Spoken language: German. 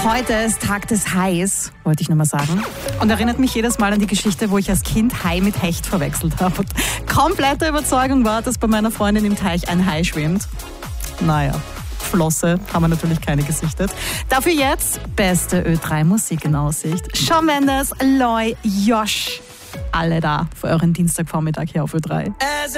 Heute ist Tag des Hais, wollte ich nochmal sagen. Und erinnert mich jedes Mal an die Geschichte, wo ich als Kind Hai mit Hecht verwechselt habe. Und komplette Überzeugung war, dass bei meiner Freundin im Teich ein Hai schwimmt. Naja, Flosse haben wir natürlich keine gesichtet. Dafür jetzt beste Ö3-Musik in Aussicht. Shawn Mendes, Loy, Josh. Alle da für euren Dienstagvormittag hier auf Ö3.